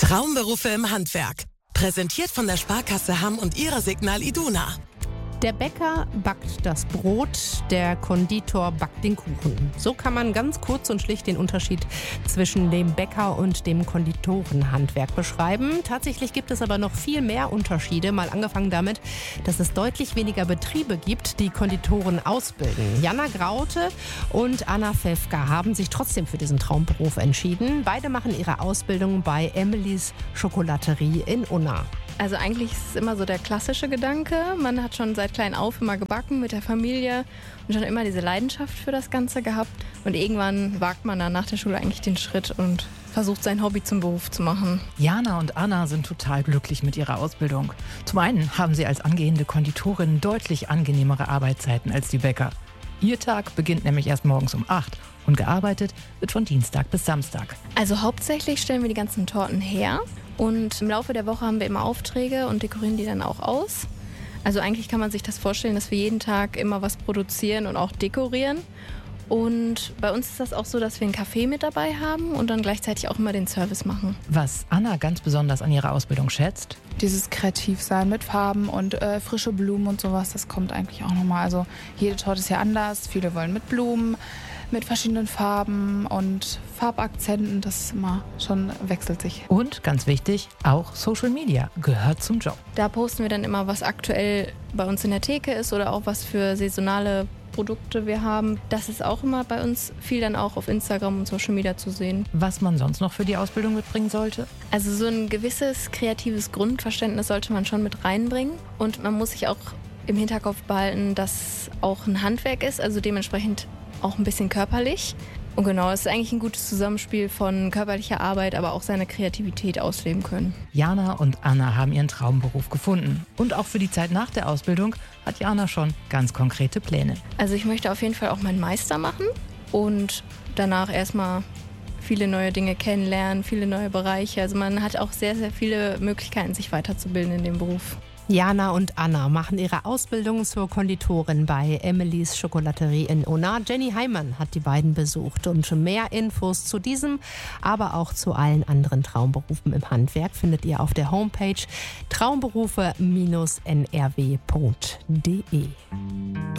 Traumberufe im Handwerk. Präsentiert von der Sparkasse Hamm und ihrer Signal Iduna. Der Bäcker backt das Brot, der Konditor backt den Kuchen. So kann man ganz kurz und schlicht den Unterschied zwischen dem Bäcker und dem Konditorenhandwerk beschreiben. Tatsächlich gibt es aber noch viel mehr Unterschiede. Mal angefangen damit, dass es deutlich weniger Betriebe gibt, die Konditoren ausbilden. Jana Graute und Anna Fefka haben sich trotzdem für diesen Traumberuf entschieden. Beide machen ihre Ausbildung bei Emilys Schokolaterie in Unna. Also eigentlich ist es immer so der klassische Gedanke. Man hat schon seit klein auf immer gebacken mit der Familie und schon immer diese Leidenschaft für das Ganze gehabt. Und irgendwann wagt man dann nach der Schule eigentlich den Schritt und versucht sein Hobby zum Beruf zu machen. Jana und Anna sind total glücklich mit ihrer Ausbildung. Zum einen haben sie als angehende Konditorin deutlich angenehmere Arbeitszeiten als die Bäcker. Ihr Tag beginnt nämlich erst morgens um 8 und gearbeitet wird von Dienstag bis Samstag. Also hauptsächlich stellen wir die ganzen Torten her. Und im Laufe der Woche haben wir immer Aufträge und dekorieren die dann auch aus. Also eigentlich kann man sich das vorstellen, dass wir jeden Tag immer was produzieren und auch dekorieren. Und bei uns ist das auch so, dass wir einen Café mit dabei haben und dann gleichzeitig auch immer den Service machen. Was Anna ganz besonders an ihrer Ausbildung schätzt? Dieses Kreativsein mit Farben und frische Blumen und sowas, das kommt eigentlich auch nochmal. Also jede Torte ist ja anders. Viele wollen mit Blumen, mit verschiedenen Farben und Farbakzenten. Das ist immer schon, wechselt sich. Und ganz wichtig, auch Social Media gehört zum Job. Da posten wir dann immer, was aktuell bei uns in der Theke ist oder auch was für saisonale Produkte wir haben. Das ist auch immer bei uns viel dann auch auf Instagram und Social Media zu sehen. Was man sonst noch für die Ausbildung mitbringen sollte? Also so ein gewisses kreatives Grundverständnis sollte man schon mit reinbringen. Und man muss sich auch im Hinterkopf behalten, dass auch ein Handwerk ist, also dementsprechend auch ein bisschen körperlich. Und genau, es ist eigentlich ein gutes Zusammenspiel von körperlicher Arbeit, aber auch seine Kreativität ausleben können. Jana und Anna haben ihren Traumberuf gefunden. Und auch für die Zeit nach der Ausbildung hat Jana schon ganz konkrete Pläne. Also ich möchte auf jeden Fall auch meinen Meister machen und danach erstmal viele neue Dinge kennenlernen, viele neue Bereiche. Also man hat auch sehr, sehr viele Möglichkeiten, sich weiterzubilden in dem Beruf. Jana und Anna machen ihre Ausbildung zur Konditorin bei Emilys Schokolaterie in Unna. Jenny Heimann hat die beiden besucht und mehr Infos zu diesem, aber auch zu allen anderen Traumberufen im Handwerk findet ihr auf der Homepage traumberufe-nrw.de.